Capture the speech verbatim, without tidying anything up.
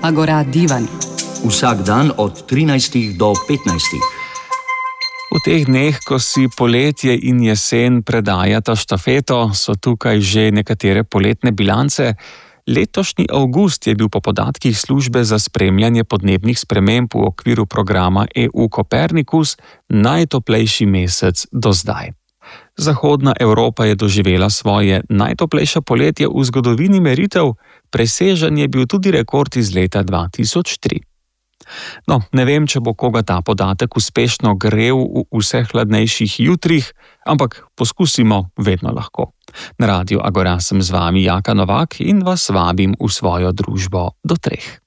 Agora divan. Vsak dan od trinajstih do petnajstih. V teh dneh, ko si poletje in jesen predajata štafeto, so tukaj že nekatere poletne bilance. Letošnji avgust je bil po podatkih službe za spremljanje podnebnih sprememb v okviru programa E U Copernicus najtoplejši mesec do zdaj. Zahodna Evropa je doživela svoje najtoplejše poletje v zgodovini meritev, presežen je bil tudi rekord iz leta dva tisoč tri. No, ne vem, če bo koga ta podatek uspešno grel v vseh hladnejših jutrih, ampak poskusimo vedno lahko. Na Radiu Agora sem z vami Jaka Novak in vas vabim v svojo družbo do treh.